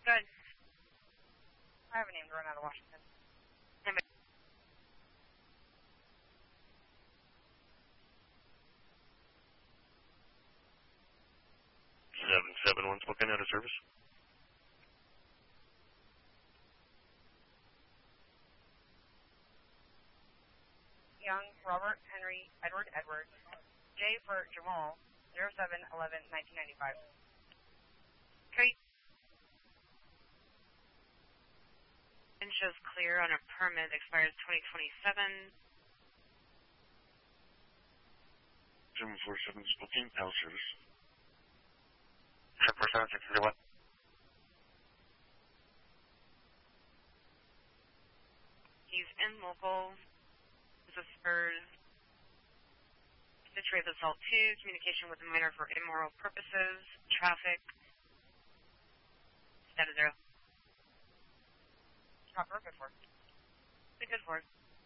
Good. I have a name drawn out of Washington. 771 spoken out of service. Young, Robert, Henry, Edward, J for Jamal, 07/11/1995. Okay. And shows clear on a permit, expires 2027. 747 spoken out of service. 747 He's in local. This is Spurs. History of assault 2, communication with a minor for immoral purposes, traffic. Status 0. Chopper, good for. Good for.